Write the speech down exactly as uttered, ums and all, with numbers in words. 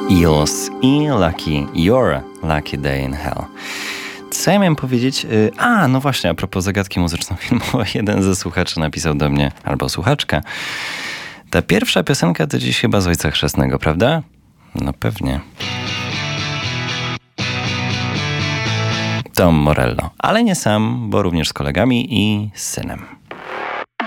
Eels i Lucky, Your Lucky Day in Hell. Co ja miałem powiedzieć? A, no właśnie, a propos zagadki muzyczno-filmowej, jeden ze słuchaczy napisał do mnie, albo słuchaczka, ta pierwsza piosenka to dziś chyba z Ojca Chrzestnego, prawda? No pewnie. Tom Morello, ale nie sam, bo również z kolegami i z synem.